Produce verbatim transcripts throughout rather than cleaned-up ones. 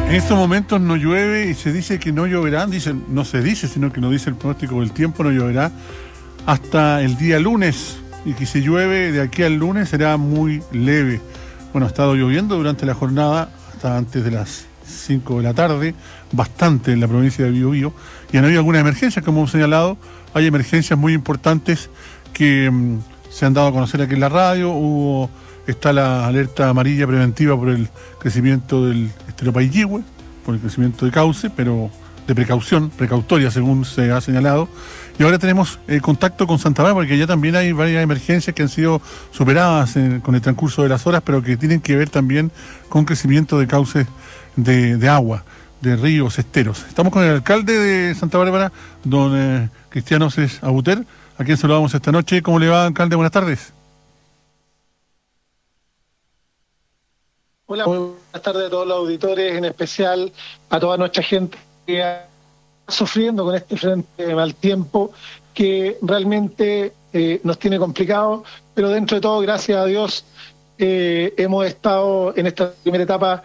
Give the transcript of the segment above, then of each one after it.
En estos momentos no llueve y se dice que no lloverá, dicen, no se dice, sino que nos dice el pronóstico del tiempo, no lloverá hasta el día lunes, y que si llueve de aquí al lunes será muy leve. Bueno, ha estado lloviendo durante la jornada hasta antes de las cinco de la tarde, bastante en la provincia de Biobío, y han habido algunas emergencias, como hemos señalado. Hay emergencias muy importantes que mmm, se han dado a conocer aquí en la radio. Hubo Está la alerta amarilla preventiva por el crecimiento del Esteropaigüe, por el crecimiento de cauce, pero de precaución, precautoria según se ha señalado. Y ahora tenemos eh, contacto con Santa Bárbara, porque ya también hay varias emergencias que han sido superadas eh, con el transcurso de las horas, pero que tienen que ver también con crecimiento de cauces de, de agua, de ríos, esteros. Estamos con el alcalde de Santa Bárbara, don eh, Cristiano Cés Abuter, a quien saludamos esta noche. ¿Cómo le va, alcalde? Buenas tardes. Hola, muy buenas tardes a todos los auditores, en especial a toda nuestra gente que está sufriendo con este frente de mal tiempo que realmente eh, nos tiene complicados, pero dentro de todo, gracias a Dios, eh, hemos estado en esta primera etapa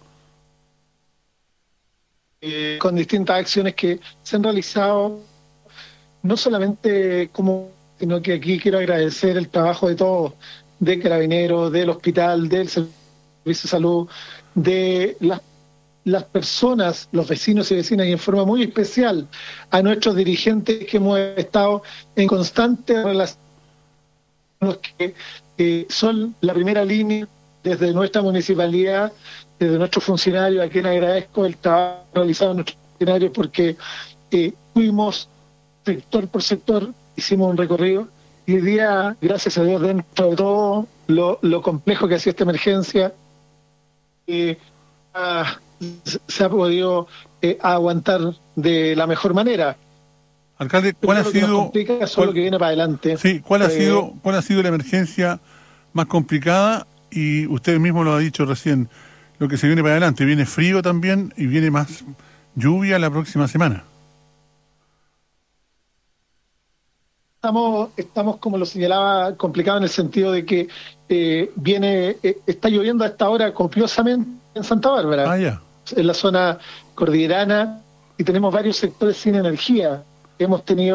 eh, con distintas acciones que se han realizado, no solamente como, sino que aquí quiero agradecer el trabajo de todos, de Carabineros, del hospital, del servicio de salud, de las, las personas, los vecinos y vecinas, y en forma muy especial a nuestros dirigentes que hemos estado en constante relación, los que eh, son la primera línea desde nuestra municipalidad, desde nuestros funcionarios, a quien agradezco el trabajo realizado en nuestros funcionarios, porque eh, fuimos sector por sector, hicimos un recorrido, y hoy día, gracias a Dios, dentro de todo lo, lo complejo que ha sido esta emergencia, Eh, ah, se ha podido eh, aguantar de la mejor manera. Alcalde, ¿cuál ha sido cuál, lo que viene para adelante? Sí, ¿cuál ha eh, sido cuál ha sido la emergencia más complicada? Y usted mismo lo ha dicho recién, lo que se viene para adelante, viene frío también y viene más lluvia la próxima semana. Estamos, estamos, como lo señalaba, complicados en el sentido de que eh, viene, eh, está lloviendo a esta hora copiosamente en Santa Bárbara, ah, ya. en la zona cordillerana, y tenemos varios sectores sin energía. Hemos tenido